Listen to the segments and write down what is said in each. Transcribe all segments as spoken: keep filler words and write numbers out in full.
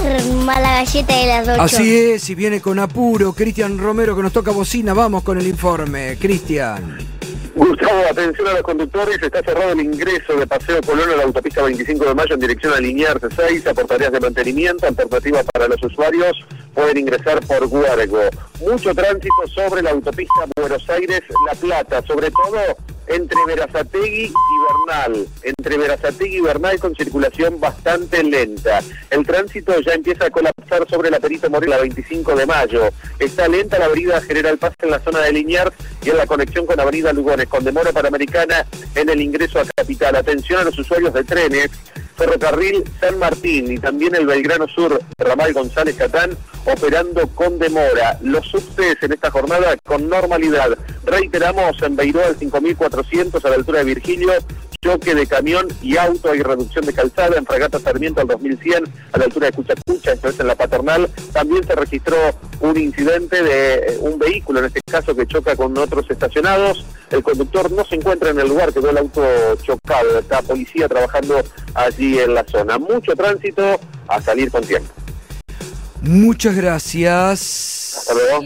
mala galleta de las ocho. Así es, y viene con apuro Cristian Romero, que nos toca bocina. Vamos con el informe, Cristian. Gustavo, atención a los conductores, está cerrado el ingreso de Paseo Colón a la autopista veinticinco de mayo en dirección a Liniers seis, por tareas de mantenimiento. Alternativa para los usuarios, pueden ingresar por Guargo. Mucho tránsito sobre la autopista Buenos Aires-La Plata, sobre todo entre Berazategui y Bernal, entre Berazategui y Bernal con circulación bastante lenta. El tránsito ya empieza a colapsar sobre la Perito Moreno, la veinticinco de mayo. Está lenta la avenida General Paz en la zona de Liniers y en la conexión con avenida Lugones, con demora Panamericana en el ingreso a Capital. Atención a los usuarios de trenes, Ferrocarril San Martín y también el Belgrano Sur, ramal González Catán, operando con demora. Los subtes en esta jornada con normalidad. Reiteramos, en Beiroa al cinco mil cuatrocientos a la altura de Virgilio, choque de camión y auto y reducción de calzada. En Fragata Sarmiento al dos mil cien a la altura de Cuchacucha, esto es en la Paternal. También se registró un incidente de un vehículo, en este caso que choca con otros estacionados. El conductor no se encuentra en el lugar, quedó el auto chocado. Está policía trabajando allí en la zona. Mucho tránsito, a salir con tiempo. Muchas gracias. Hasta luego.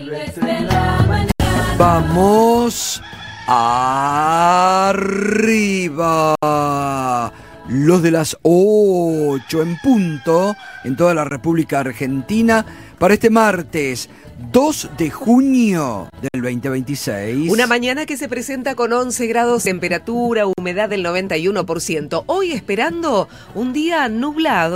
Vamos arriba. Los de las ocho en punto en toda la República Argentina para este martes dos de junio del veinte veintiséis. Una mañana que se presenta con once grados, temperatura, humedad del noventa y uno por ciento. Hoy esperando un día nublado.